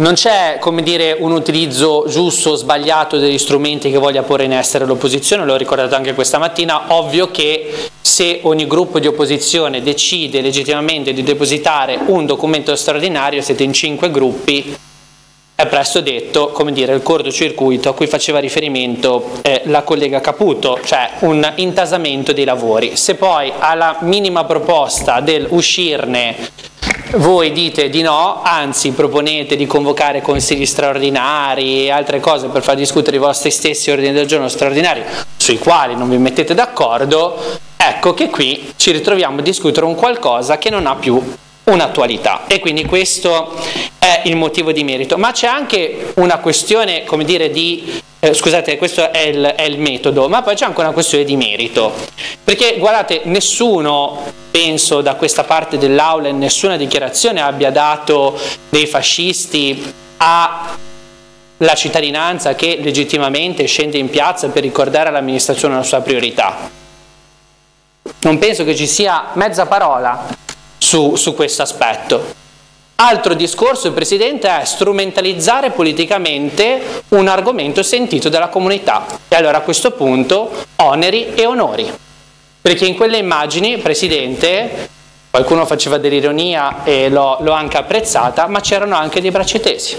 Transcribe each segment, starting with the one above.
non c'è, come dire, un utilizzo giusto o sbagliato degli strumenti che voglia porre in essere l'opposizione, l'ho ricordato anche questa mattina. Ovvio che se ogni gruppo di opposizione decide legittimamente di depositare un documento straordinario, siete in 5 gruppi, è presto detto, come dire, il cortocircuito a cui faceva riferimento la collega Caputo, cioè un intasamento dei lavori. Se poi alla minima proposta del uscirne voi dite di no, anzi proponete di convocare consigli straordinari e altre cose per far discutere i vostri stessi ordini del giorno straordinari sui quali non vi mettete d'accordo, ecco che qui ci ritroviamo a discutere un qualcosa che non ha più un'attualità, e quindi questo è il motivo di merito. Ma c'è anche una questione, come dire, di scusate, questo è il metodo, ma poi c'è anche una questione di merito, perché guardate, nessuno, penso, da questa parte dell'aula in nessuna dichiarazione abbia dato dei fascisti alla cittadinanza che legittimamente scende in piazza per ricordare all'amministrazione una sua priorità. Non penso che ci sia mezza parola su questo aspetto. Altro discorso, Presidente, è strumentalizzare politicamente un argomento sentito dalla comunità. E allora a questo punto oneri e onori. Perché in quelle immagini, Presidente, qualcuno faceva dell'ironia e l'ho anche apprezzata, ma c'erano anche dei bracci tesi.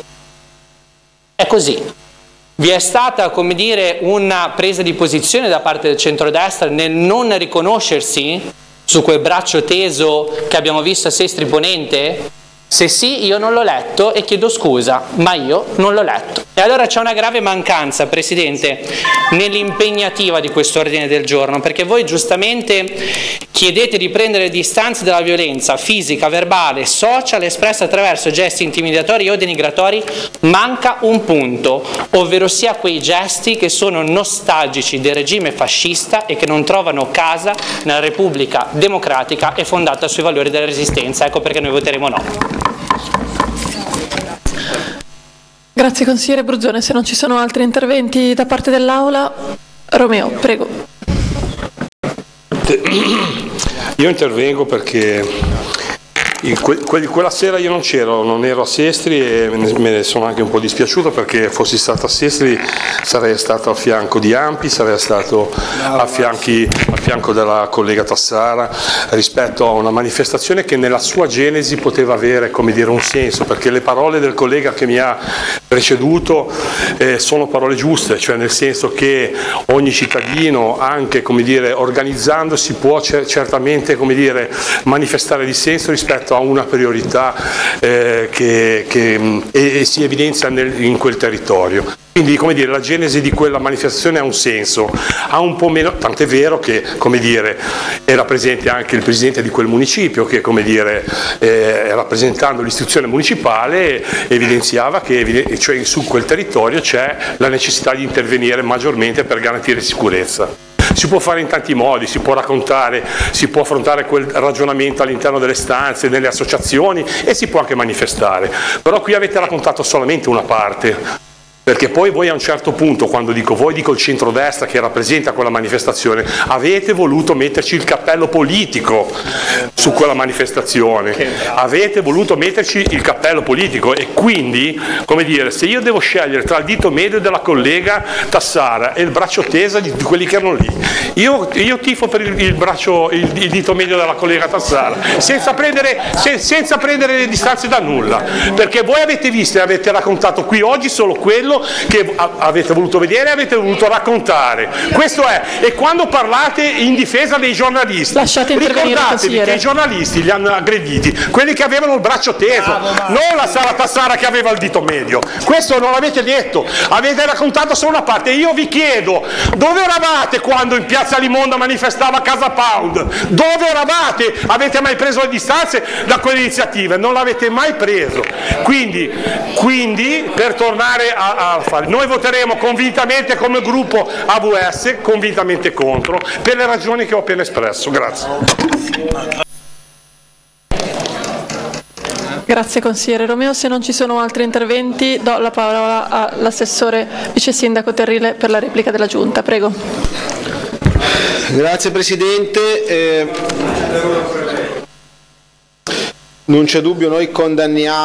È così. Vi è stata, come dire, una presa di posizione da parte del centrodestra nel non riconoscersi su quel braccio teso che abbiamo visto a Sestri Ponente? Se sì, io non l'ho letto e chiedo scusa, ma io non l'ho letto. E allora c'è una grave mancanza, Presidente, nell'impegnativa di questo ordine del giorno, perché voi giustamente chiedete di prendere distanze dalla violenza fisica, verbale, social espressa attraverso gesti intimidatori o denigratori. Manca un punto, ovvero sia quei gesti che sono nostalgici del regime fascista e che non trovano casa nella Repubblica democratica e fondata sui valori della Resistenza. Ecco perché noi voteremo no. Grazie consigliere Bruzzone. Se non ci sono altri interventi da parte dell'Aula, Romeo, prego. Io intervengo perché quella sera io non c'ero, non ero a Sestri e me ne sono anche un po' dispiaciuto, perché fossi stato a Sestri sarei stato a fianco di Ampi, sarei stato a fianco della collega Tassara rispetto a una manifestazione che nella sua genesi poteva avere, come dire, un senso, perché le parole del collega che mi ha preceduto sono parole giuste, cioè nel senso che ogni cittadino, anche, come dire, organizzandosi, può certamente, come dire, manifestare dissenso rispetto a una priorità che si evidenzia in quel territorio. Quindi, come dire, la genesi di quella manifestazione ha un senso, ha un po' meno, tant'è vero che, come dire, era presente anche il presidente di quel municipio che, come dire, rappresentando l'istituzione municipale evidenziava che cioè, su quel territorio c'è la necessità di intervenire maggiormente per garantire sicurezza. Si può fare in tanti modi, si può raccontare, si può affrontare quel ragionamento all'interno delle stanze, nelle associazioni, e si può anche manifestare. Però qui avete raccontato solamente una parte. Perché poi voi a un certo punto, quando dico voi, dico il centrodestra che rappresenta quella manifestazione, avete voluto metterci il cappello politico su quella manifestazione, avete voluto metterci il cappello politico, e quindi, come dire, se io devo scegliere tra il dito medio della collega Tassara e il braccio teso di quelli che erano lì, io tifo per il dito medio della collega Tassara, senza prendere le distanze da nulla, perché voi avete visto e avete raccontato qui oggi solo quello che avete voluto vedere e avete voluto raccontare. Questo è. E quando parlate in difesa dei giornalisti, ricordatevi che i giornalisti li hanno aggrediti quelli che avevano il braccio teso, non la Sara Tassara che aveva il dito medio. Questo non l'avete detto, avete raccontato solo una parte. Io vi chiedo, dove eravate quando in piazza Limonda manifestava Casa Pound? Dove eravate? Avete mai preso le distanze da quelle iniziative? Non l'avete mai preso. Quindi per tornare a fare, noi voteremo convintamente come gruppo AVS, convintamente contro, per le ragioni che ho appena espresso. Grazie. Grazie consigliere Romeo. Se non ci sono altri interventi, do la parola all'assessore vice sindaco Terrile per la replica della Giunta. Prego. Grazie Presidente. Non c'è dubbio, noi condanniamo